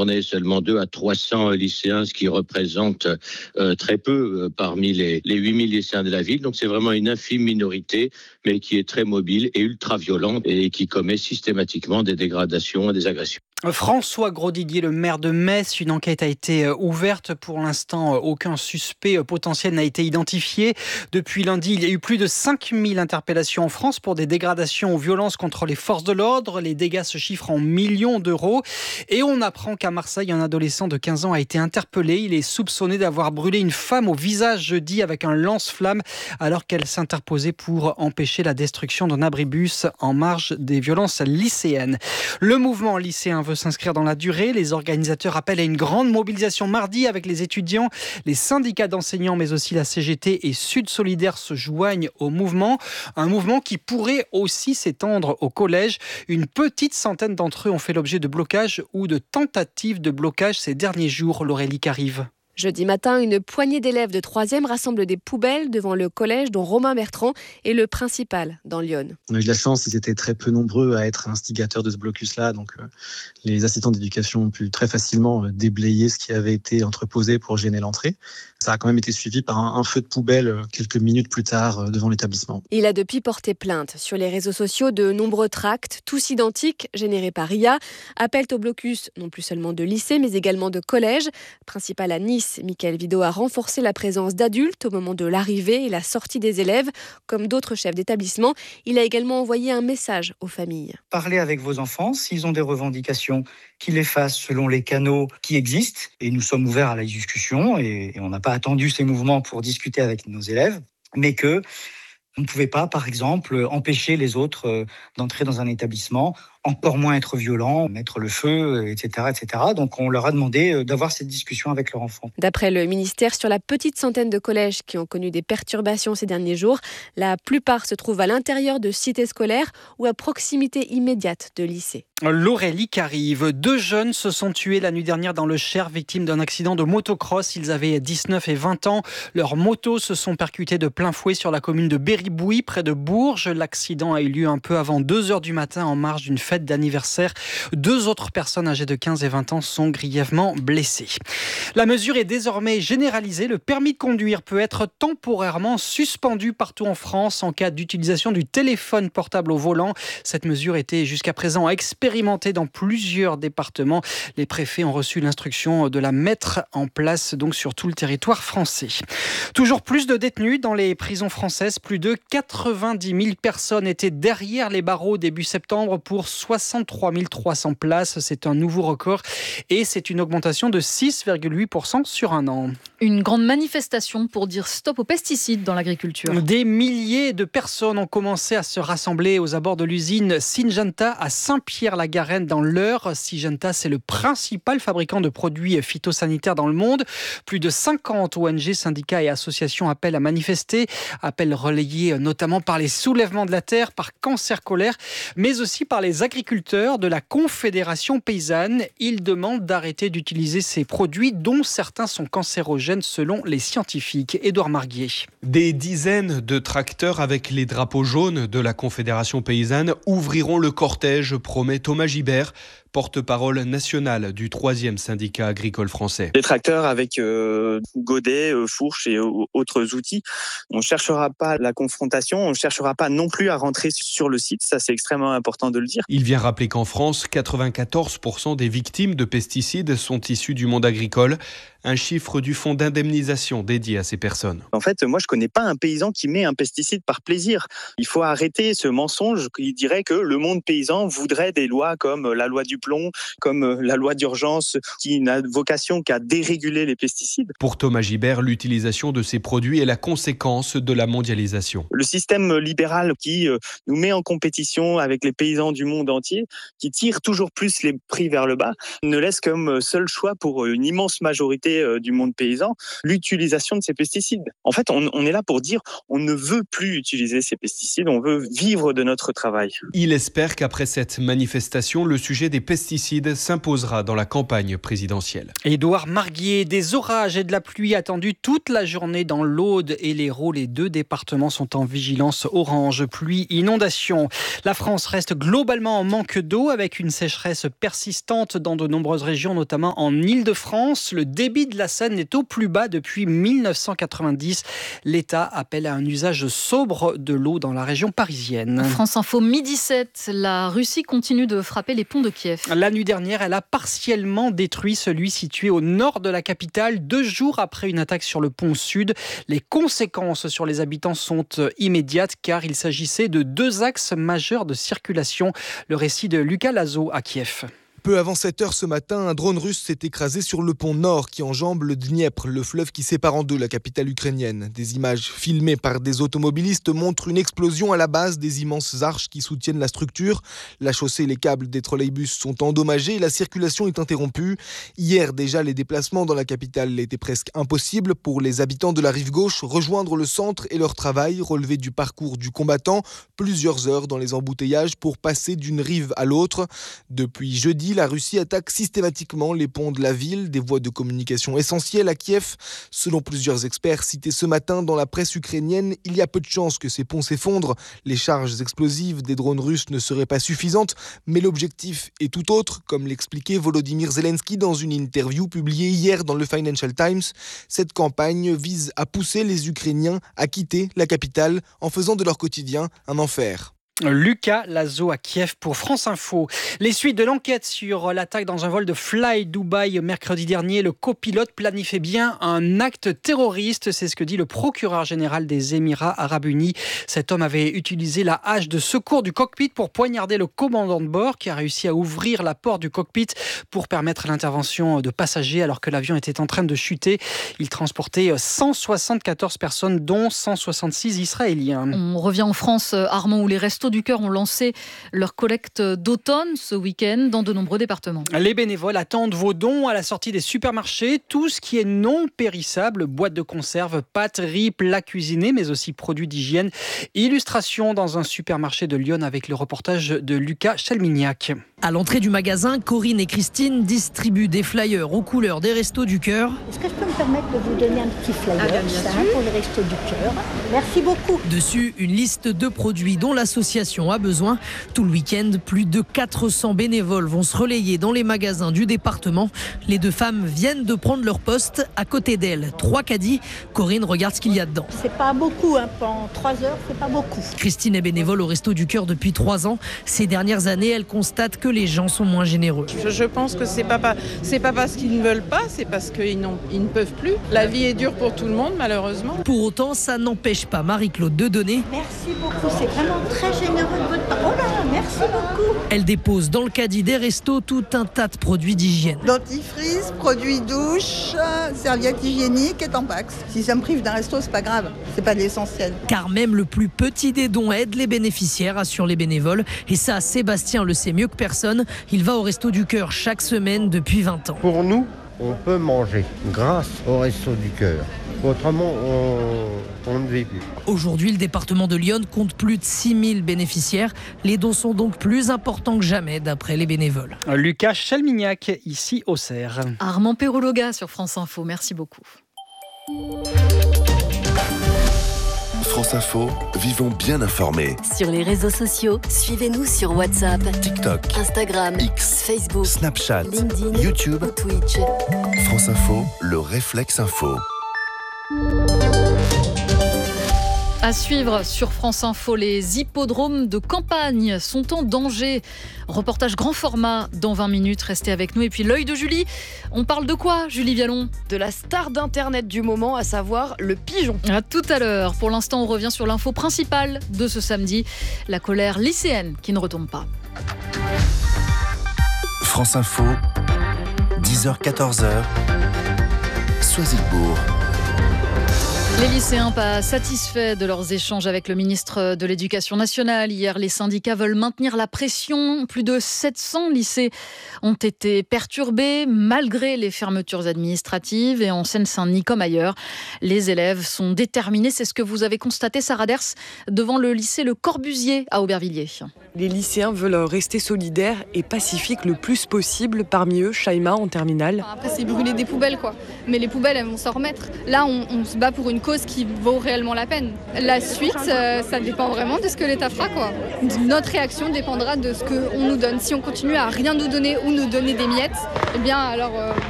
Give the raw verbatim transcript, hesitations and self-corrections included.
journée seulement deux à trois cents lycéens, ce qui représente euh, très peu euh, parmi les, les huit mille lycéens de la ville. Donc c'est vraiment une infime minorité, mais qui est très mobile et ultra violente et qui commet systématiquement des dégradations et des agressions. François Grosdidier, le maire de Metz, une enquête a été ouverte. Pour l'instant, aucun suspect potentiel n'a été identifié. Depuis lundi, il y a eu plus de cinq mille interpellations en France pour des dégradations ou violences contre les forces de l'ordre. Les dégâts se chiffrent en millions d'euros. Et on apprend qu'à Marseille, un adolescent de quinze ans a été interpellé. Il est soupçonné d'avoir brûlé une femme au visage jeudi avec un lance-flamme alors qu'elle s'interposait pour empêcher la destruction d'un abribus en marge des violences lycéennes. Le mouvement lycéen veut s'inscrire dans la durée. Les organisateurs appellent à une grande mobilisation mardi avec les étudiants. Les syndicats d'enseignants, mais aussi la C G T et Sud Solidaire se joignent au mouvement. Un mouvement qui pourrait aussi s'étendre au collège. Une petite centaine d'entre eux ont fait l'objet de blocages ou de tentatives de blocage ces derniers jours. Laurélie Carive. Jeudi matin, une poignée d'élèves de troisième rassemble des poubelles devant le collège dont Romain Bertrand est le principal dans Lyon. On a eu de la chance, ils étaient très peu nombreux à être instigateurs de ce blocus-là. Donc euh, les assistants d'éducation ont pu très facilement euh, déblayer ce qui avait été entreposé pour gêner l'entrée. Ça a quand même été suivi par un, un feu de poubelle euh, quelques minutes plus tard euh, devant l'établissement. Il a depuis porté plainte. Sur les réseaux sociaux, de nombreux tracts, tous identiques, générés par I A, appellent au blocus non plus seulement de lycées, mais également de collèges. Principal à Nice, Mickaël Vidot a renforcé la présence d'adultes au moment de l'arrivée et la sortie des élèves. Comme d'autres chefs d'établissement, il a également envoyé un message aux familles. Parlez avec vos enfants, s'ils ont des revendications, qu'ils les fassent selon les canaux qui existent. Et nous sommes ouverts à la discussion et, et on n'a pas attendu ces mouvements pour discuter avec nos élèves, mais que on ne pouvait pas, par exemple, empêcher les autres d'entrer dans un établissement, encore moins être violent, mettre le feu, et cetera, et cetera. Donc on leur a demandé d'avoir cette discussion avec leurs enfants. D'après le ministère, sur la petite centaine de collèges qui ont connu des perturbations ces derniers jours, la plupart se trouvent à l'intérieur de cités scolaires ou à proximité immédiate de lycées. Laurélie Carive. Deux jeunes se sont tués la nuit dernière dans le Cher, victimes d'un accident de motocross. Ils avaient dix-neuf et vingt ans. Leurs motos se sont percutées de plein fouet sur la commune de Berry-Bouy, près de Bourges. L'accident a eu lieu un peu avant deux heures du matin en marge d'une fête d'anniversaire. Deux autres personnes âgées de quinze et vingt ans sont grièvement blessées. La mesure est désormais généralisée. Le permis de conduire peut être temporairement suspendu partout en France en cas d'utilisation du téléphone portable au volant. Cette mesure était jusqu'à présent expérimentée dans plusieurs départements. Les préfets ont reçu l'instruction de la mettre en place donc sur tout le territoire français. Toujours plus de détenus dans les prisons françaises. Plus de quatre-vingt-dix mille personnes étaient derrière les barreaux début septembre pour soixante-trois mille trois cents places. C'est un nouveau record et c'est une augmentation de six virgule huit pour cent sur un an. Une grande manifestation pour dire stop aux pesticides dans l'agriculture. Des milliers de personnes ont commencé à se rassembler aux abords de l'usine Syngenta à Saint-Pierre-la-Garenne dans l'Eure. Syngenta, c'est le principal fabricant de produits phytosanitaires dans le monde. Plus de cinquante O N G, syndicats et associations appellent à manifester. Appels relayés notamment par les soulèvements de la terre, par Cancer Colère, mais aussi par les agriculteurs de la Confédération paysanne. Ils demandent d'arrêter d'utiliser ces produits dont certains sont cancérogènes selon les scientifiques. Édouard Marguier. Des dizaines de tracteurs avec les drapeaux jaunes de la Confédération paysanne ouvriront le cortège, promet Thomas Gibert, porte-parole national du troisième syndicat agricole français. Des tracteurs avec euh, godets, euh, fourches et euh, autres outils. On ne cherchera pas la confrontation, on ne cherchera pas non plus à rentrer sur le site, ça c'est extrêmement important de le dire. Il vient rappeler qu'en France, quatre-vingt-quatorze pour cent des victimes de pesticides sont issues du monde agricole, un chiffre du fonds d'indemnisation dédié à ces personnes. En fait, moi je ne connais pas un paysan qui met un pesticide par plaisir. Il faut arrêter ce mensonge qui dirait que le monde paysan voudrait des lois comme la loi du plomb, comme la loi d'urgence qui n'a vocation qu'à déréguler les pesticides. Pour Thomas Gibert, l'utilisation de ces produits est la conséquence de la mondialisation. Le système libéral qui nous met en compétition avec les paysans du monde entier, qui tire toujours plus les prix vers le bas, ne laisse comme seul choix pour une immense majorité du monde paysan l'utilisation de ces pesticides. En fait, on, on est là pour dire on ne veut plus utiliser ces pesticides, on veut vivre de notre travail. Il espère qu'après cette manifestation, le sujet des pesticides s'imposera dans la campagne présidentielle. Édouard Marguier, des orages et de la pluie attendus toute la journée dans l'Aude et l'Hérault. Les deux départements sont en vigilance orange, pluie, inondation. La France reste globalement en manque d'eau avec une sécheresse persistante dans de nombreuses régions, notamment en Île-de-France. Le débit de la Seine est au plus bas depuis mille neuf cent quatre-vingt-dix. L'État appelle à un usage sobre de l'eau dans la région parisienne. France Info, midi sept, la Russie continue de frapper les ponts de Kiev. La nuit dernière, elle a partiellement détruit celui situé au nord de la capitale, deux jours après une attaque sur le pont sud. Les conséquences sur les habitants sont immédiates car il s'agissait de deux axes majeurs de circulation. Le récit de Lucas Lazo à Kiev. Peu avant sept heures ce matin, un drone russe s'est écrasé sur le pont nord qui enjambe le Dniepr, le fleuve qui sépare en deux la capitale ukrainienne. Des images filmées par des automobilistes montrent une explosion à la base des immenses arches qui soutiennent la structure. La chaussée et les câbles des trolleybus sont endommagés et la circulation est interrompue. Hier déjà, les déplacements dans la capitale étaient presque impossibles pour les habitants de la rive gauche. Rejoindre le centre et leur travail, relevé du parcours du combattant, plusieurs heures dans les embouteillages pour passer d'une rive à l'autre. Depuis jeudi, la Russie attaque systématiquement les ponts de la ville, des voies de communication essentielles à Kiev. Selon plusieurs experts cités ce matin dans la presse ukrainienne, il y a peu de chances que ces ponts s'effondrent. Les charges explosives des drones russes ne seraient pas suffisantes, mais l'objectif est tout autre, comme l'expliquait Volodymyr Zelensky dans une interview publiée hier dans le Financial Times. Cette campagne vise à pousser les Ukrainiens à quitter la capitale en faisant de leur quotidien un enfer. Lucas Lazo à Kiev pour France Info. Les suites de l'enquête sur l'attaque dans un vol de Fly Dubai mercredi dernier. Le copilote planifiait bien un acte terroriste. C'est ce que dit le procureur général des Émirats Arabes Unis. Cet homme avait utilisé la hache de secours du cockpit pour poignarder le commandant de bord qui a réussi à ouvrir la porte du cockpit pour permettre l'intervention de passagers alors que l'avion était en train de chuter. Il transportait cent soixante-quatorze personnes, dont cent soixante-six Israéliens. On revient en France, Armand, où les restos du Cœur ont lancé leur collecte d'automne ce week-end dans de nombreux départements. Les bénévoles attendent vos dons à la sortie des supermarchés. Tout ce qui est non périssable, boîtes de conserve, pâtes, riz, plats cuisinés, mais aussi produits d'hygiène. Illustration dans un supermarché de Lyon avec le reportage de Lucas Chalmignac. À l'entrée du magasin, Corinne et Christine distribuent des flyers aux couleurs des Restos du Cœur. Est-ce que je peux me permettre de vous donner un petit flyer ah ben, ça, pour les Restos du Cœur? Merci beaucoup. Dessus, une liste de produits dont l'association a besoin. Tout le week-end, plus de quatre cents bénévoles vont se relayer dans les magasins du département. Les deux femmes viennent de prendre leur poste. À côté d'elles, trois caddies. Corinne regarde ce qu'il y a dedans. C'est pas beaucoup, hein. En trois heures, c'est pas beaucoup. Christine est bénévole au Resto du Cœur depuis trois ans. Ces dernières années, elle constate que les gens sont moins généreux. Je, je pense que c'est pas, pas, c'est pas parce qu'ils ne veulent pas, c'est parce qu'ils n'ont, ils ne peuvent plus. La vie est dure pour tout le monde, malheureusement. Pour autant, ça n'empêche pas Marie-Claude de donner. Merci beaucoup, c'est vraiment très généreux de votre part. Oh là, merci beaucoup. Elle dépose dans le caddie des restos tout un tas de produits d'hygiène. Dentifrice, produits douche, serviettes hygiéniques et Tampax. Si ça me prive d'un resto, c'est pas grave, c'est pas de l'essentiel. Car même le plus petit des dons aide les bénéficiaires, assurent les bénévoles. Et ça, Sébastien le sait mieux que personne. Il va au Resto du Cœur chaque semaine depuis vingt ans. Pour nous, on peut manger grâce au Resto du Cœur. Autrement, on, on ne vit plus. Aujourd'hui, le département de Lyon compte plus de six mille bénéficiaires. Les dons sont donc plus importants que jamais, d'après les bénévoles. Lucas Chalmignac, ici au Cerf. Armand Perrologa sur France Info, merci beaucoup. France Info, vivons bien informés. Sur les réseaux sociaux, suivez-nous sur WhatsApp, TikTok, Instagram, X, Facebook, Snapchat, LinkedIn, YouTube, ou Twitch. France Info, le réflexe info. À suivre sur France Info, les hippodromes de campagne sont en danger. Reportage grand format dans vingt minutes, restez avec nous. Et puis l'œil de Julie, on parle de quoi, Julie Vialon? De la star d'internet du moment, à savoir le pigeon. À tout à l'heure. Pour l'instant, on revient sur l'info principale de ce samedi, la colère lycéenne qui ne retombe pas. France Info, dix heures quatorze, Soisilbourg. Les lycéens pas satisfaits de leurs échanges avec le ministre de l'Éducation nationale. Hier, les syndicats veulent maintenir la pression. Plus de sept cents lycées ont été perturbés malgré les fermetures administratives. Et en Seine-Saint-Denis comme ailleurs, les élèves sont déterminés. C'est ce que vous avez constaté, Sarah Ders, devant le lycée Le Corbusier à Aubervilliers. Les lycéens veulent rester solidaires et pacifiques le plus possible. Parmi eux, Shaima en terminale. Après, c'est brûler des poubelles, quoi. Mais les poubelles, elles vont s'en remettre. Là, on, on se bat pour une cause qui vaut réellement la peine. La suite, euh, ça dépend vraiment de ce que l'État fera, quoi. Notre réaction dépendra de ce qu'on nous donne. Si on continue à rien nous donner ou nous donner des miettes, eh bien, alors... Euh